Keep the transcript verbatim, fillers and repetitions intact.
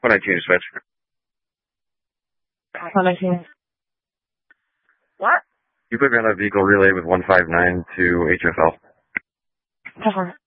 One nineteen to switch. one nineteen. What? You put me on that vehicle relay with one five nine to H F L. Cover.